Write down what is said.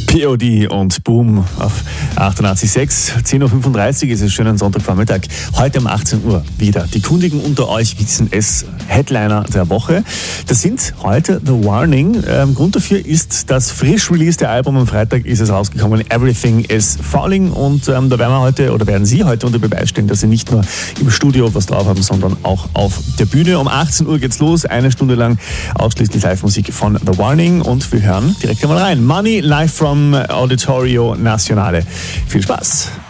POD und Boom auf 88.6. 10.35 Uhr ist es, schönen Sonntagvormittag. Heute um 18 Uhr wieder. Die Kundigen unter euch wissen es, Headliner der Woche. Das sind heute The Warning. Grund dafür ist das frisch releaste Album. Am Freitag ist es rausgekommen, Everything is Falling. Und da werden Sie heute unter Beweis stellen, dass Sie nicht nur im Studio was drauf haben, sondern auch auf der Bühne. Um 18 Uhr geht's los. Eine Stunde lang ausschließlich Live-Musik von The Warning. Und wir hören direkt einmal rein. Money live from Auditorio Nacionale. Viel Spaß!